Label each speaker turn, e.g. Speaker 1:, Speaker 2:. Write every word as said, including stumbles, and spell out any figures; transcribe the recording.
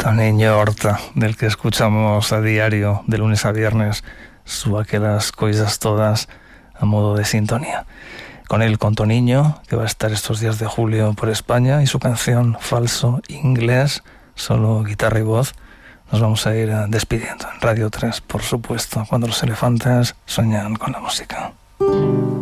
Speaker 1: Toniño Horta, del que escuchamos a diario, de lunes a viernes, su Aquelas Coisas Todas, a modo de sintonía. Con él, con Toniño, que va a estar estos días de julio por España, y su canción Falso Inglés, solo guitarra y voz, nos vamos a ir despidiendo. En Radio tres, por supuesto, cuando los elefantes sueñan con la música.